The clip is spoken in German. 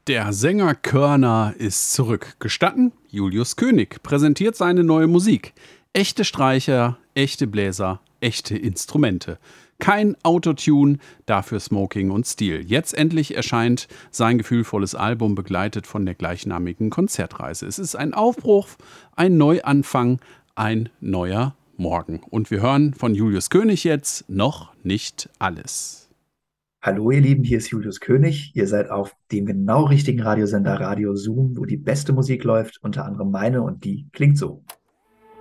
Der Sänger Körner ist zurück. Gestatten? Julius König präsentiert seine neue Musik. Echte Streicher, echte Bläser, echte Instrumente. Kein Autotune, dafür Smoking und Stil. Jetzt endlich erscheint sein gefühlvolles Album, begleitet von der gleichnamigen Konzertreise. Es ist ein Aufbruch, ein Neuanfang, ein neuer Morgen. Und wir hören von Julius König jetzt noch nicht alles. Hallo ihr Lieben, hier ist Julius König. Ihr seid auf dem genau richtigen Radiosender Radio Zoom, wo die beste Musik läuft, unter anderem meine, und die klingt so.